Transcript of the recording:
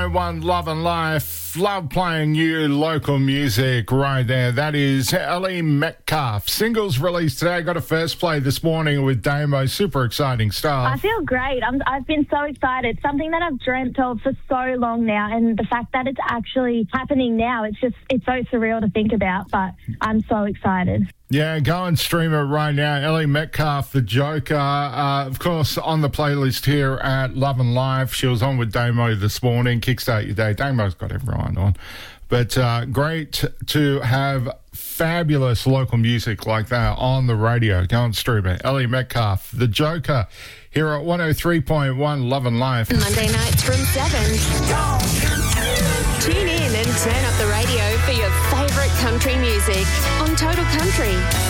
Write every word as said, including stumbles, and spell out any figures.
One Love and Life. Love playing you local music right there. That is Ellie Metcalf. Singles released today. Got a first play this morning with Damo. Super exciting stuff. I feel great. I'm, I've been so excited. Something that I've dreamt of for so long now, and the fact that it's actually happening now, it's just, it's so surreal to think about, but I'm so excited. Yeah, go and stream it right now. Ellie Metcalf, The Joker, uh, of course, on the playlist here at Love and Life. She was on with Damo this morning. Kickstart your day. Damo's got everyone on. But uh, great to have fabulous local music like that on the radio. Go and stream it. Ellie Metcalf, The Joker, here at one oh three point one Love and Life. Monday nights from seven. Tune in and turn up the radio for your favourite country music on Total Country.